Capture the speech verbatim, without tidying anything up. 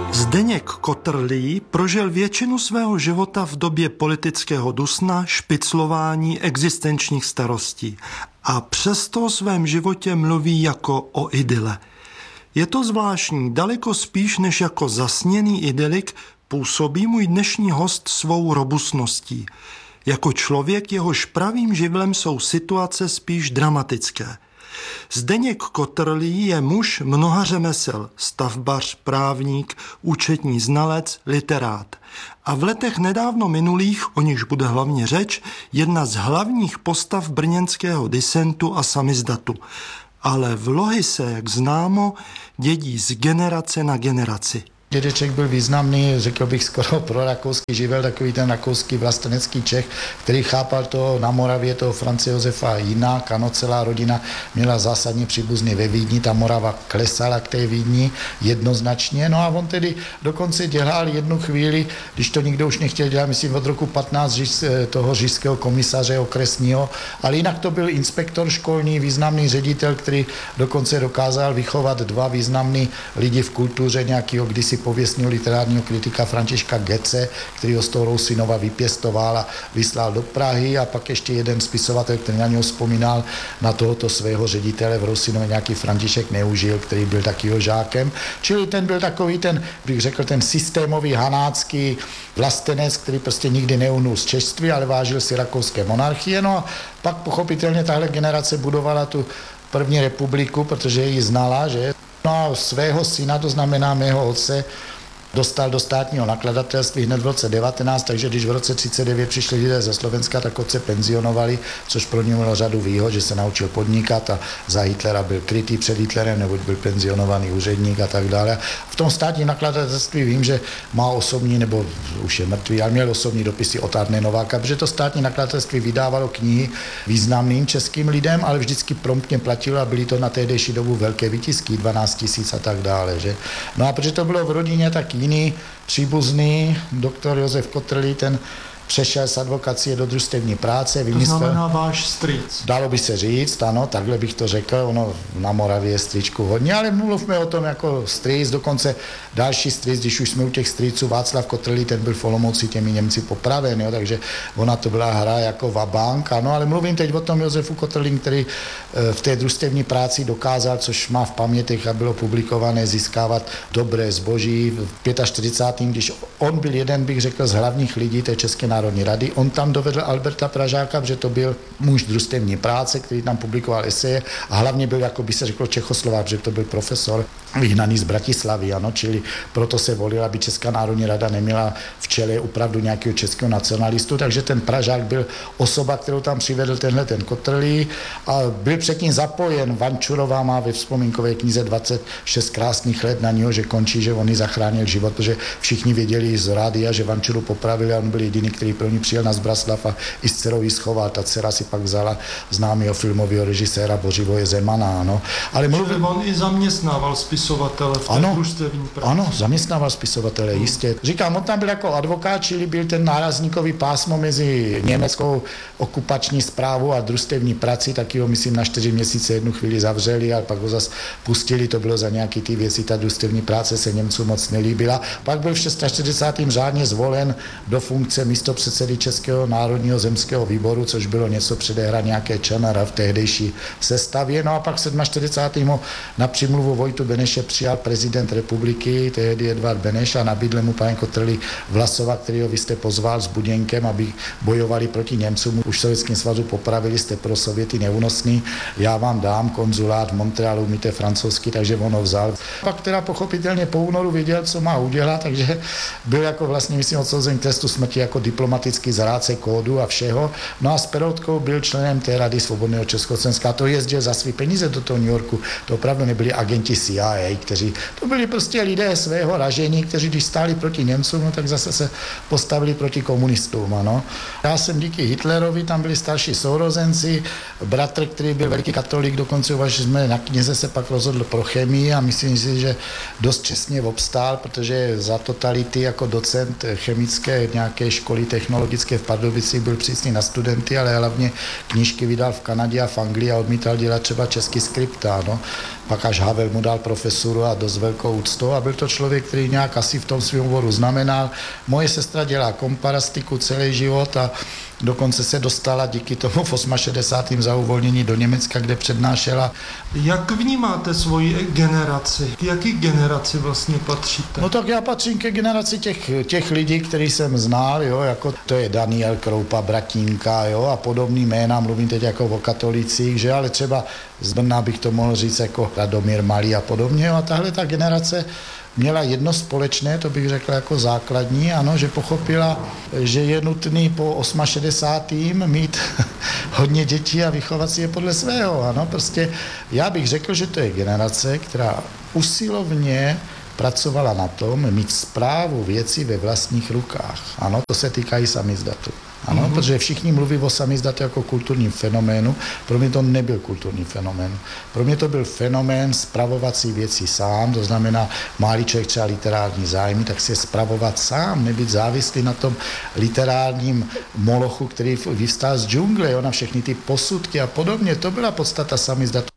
Zdeněk Kotrlý prožil většinu svého života v době politického dusna, špiclování, existenčních starostí a přesto o svém životě mluví jako o idyle. Je to zvláštní, daleko spíš než jako zasněný idylik působí můj dnešní host svou robustností. Jako člověk, jehož pravým živlem jsou situace spíš dramatické. Zdeněk Kotrlý je muž mnoha řemesel, stavbař, právník, účetní znalec, literát. A v letech nedávno minulých, o nichž bude hlavně řeč, jedna z hlavních postav brněnského disentu a samizdatu. Ale vlohy se, jak známo, dědí z generace na generaci. Dědeček byl významný, řekl bych skoro pro rakouský živel, takový ten rakouský vlastenecký Čech, který chápal to na Moravě, toho Franze Josefa jinak, ano, celá rodina měla zásadní příbuzný ve Vídni, ta Morava klesala k té Vídni jednoznačně, no a on tedy dokonce dělal jednu chvíli, když to nikdo už nechtěl dělat, myslím od roku patnáct toho říšského komisaře okresního, ale jinak to byl inspektor školní, významný ředitel, který dokonce dokázal vychovat dva významný lidi v kultuře, nějakého kdysi pověstního literárního kritika Františka Gece, který ho z toho Rousinova vypěstoval a vyslal do Prahy, a pak ještě jeden spisovatel, který na něho vzpomínal, na tohoto svého ředitele v Rousinově, nějaký František Neužil, který byl takýho žákem. Čili ten byl takový ten, bych řekl, ten systémový hanácký vlastenec, který prostě nikdy neuhnul z češství, ale vážil si rakouské monarchie. No a pak pochopitelně tahle generace budovala tu první republiku, protože ji znala, že? No a svého syna, to znamená mého otce, dostal do státního nakladatelství hned v roce devatenáct, takže když v roce třicet devět přišli lidé ze Slovenska, tak otce penzionovali, což pro něj mělo řadu výhod, že se naučil podnikat a za Hitlera byl krytý před Hitlerem, neboť byl penzionovaný úředník a tak dále. V tom státním nakladatelství vím, že má osobní, nebo už je mrtvý, ale měl osobní dopisy od Arne Nováka, protože to státní nakladatelství vydávalo knihy významným českým lidem, ale vždycky promptně platilo a byly to na tehdejší dobu velké výtisky, dvanáct tisíc a tak dále. Že? No a protože to bylo v rodině, tak jiný příbuzný, doktor Josef Kotrlý, ten přešel z advokacie do družstevní práce. Vymyslel, to znamená váš strýc. Dalo by se říct, ano, takhle bych to řekl, ono na Moravě je strýčku hodně, ale mluvme o tom jako strýc, dokonce další strýc, když už jsme u těch strýců, Václav Kotrlý, ten byl v Olomouci těmi Němci popraven, jo, takže ona to byla hra jako vabank, ano, ale mluvím teď o tom Josefu Kotrlým, který v té družstevní práci dokázal, což má v pamětech a bylo publikované, získávat dobré zboží. V čtyřicátém pátém když on byl jeden, bych řekl, z hlavních lidí té České národní rady, on tam dovedl Alberta Pražáka, protože to byl muž družstevní práce, který tam publikoval eseje a hlavně byl, jako by se řeklo, Čechoslovák, protože to byl profesor vyhnaný z Bratislavy, ano, čili proto se volila, aby Česká národní rada neměla v čele opravdu nějakého českého nacionalistu, takže ten Pražák byl osoba, kterou tam přivedl tenhle ten Kotrlý a byl předtím zapojen. Vančurová má ve vzpomínkové knize dvacet šest krásných let na něho, že končí, že on jí zachránil život, protože všichni věděli z rádia, že Vančuru popravili a on byl jediný, který pro ní přijel na Zbraslav a i s dcerou jí schoval. Ta dcera si pak vzala známého filmového režiséra Bořivoje Zemana, ano. Ale mluvil... on i zaměstnával spisovatele v té družstevní práci. Ano, zaměstnával spisovatele, hmm. jistě. Říkám, on tam byl jako advokát, čili byl ten nárazníkový pásmo mezi německou okupační správou a družstevní prací, taky ho, myslím, na čtyři měsíce jednu chvíli zavřeli a pak ho zase pustili, to bylo za nějaký ty věci, ta družstevní práce se Němcům moc nelíbila. Pak byl v čtyřicátém šestém řádně zvolen do funkce místopředsedy Českého národního zemského výboru, což bylo něco předehra nějaké ČNR v tehdejší sestavě. No a pak v čtyřicátém sedmém na přímluvu Vojtu Beneše přijal prezident republiky, tehdy Edvard Beneš, a nabídl mu pan Kotrlý Vlasova, kterého vy jste pozval s Buděnkem, aby bojovali proti Němcům. Už v Sovětském svazu popravili, jste pro Sověty neúnosný, já vám dám konzulát v Montrealu, umíte francouzsky, takže on ho vzal. Pak teda pochopitelně po únoru věděl, co má udělat, takže byl jako vlastně, myslím, odsouzen k trestu smrti jako diplomatický zrádce kódu a všeho. No a s Perotkou byl členem té Rady svobodného Československa. To jezdil za svý peníze do toho New Yorku. To opravdu nebyli agenti C I A, kteří, to byli prostě lidé svého ražení, kteří když stáli proti Němcům, no tak zase se postavili proti komunistům, ano. Já jsem díky Hitlerovi, tam byli starší sourozenci, bratr, který byl veliký katolík, dokonce uvažili jsme, na knize se pak rozhodl pro chemii a myslím si, že dost čestně obstál, protože za totality jako jako docent chemické nějaké školy technologické v Pardubicích, byl přísný na studenty, ale hlavně knížky vydal v Kanadě a v Anglii a odmítal dělat třeba český skripta. No. Pak až Havel mu dal profesuru a dost velkou úctou a byl to člověk, který nějak asi v tom svém oboru znamenal. Moje sestra dělá komparastiku celý život a dokonce se dostala díky tomu v šedesátém osmém za uvolnění do Německa, kde přednášela. Jak vnímáte svoji generaci? K jaký generaci vlastně patříte? No tak já patřím ke generaci těch, těch lidí, který jsem znal, jo, jako to je Daniel Kroupa, Bratínka, jo, a podobný jména, mluvím teď jako o katolicích, že, ale třeba z Brna bych to mohl říct jako Radomír Malý a podobně, jo, a tahle ta generace měla jedno společné, to bych řekl jako základní, ano, že pochopila, že je nutný po šedesátém osmém mít hodně dětí a vychovat si je podle svého, ano, prostě já bych řekl, že to je generace, která usilovně pracovala na tom mít správu věcí ve vlastních rukách, ano, to se týká i samizdatu. Ano, mm-hmm. Protože všichni mluví o samizdatu jako kulturním fenoménu. Pro mě to nebyl kulturní fenomén. Pro mě to byl fenomén spravovat si věci sám, to znamená, má-li člověk třeba literární zájmy, tak si je spravovat sám, nebyt závislý na tom literárním molochu, který vyvstal z džungle, jo, na všechny ty posudky a podobně. To byla podstata samizdatu.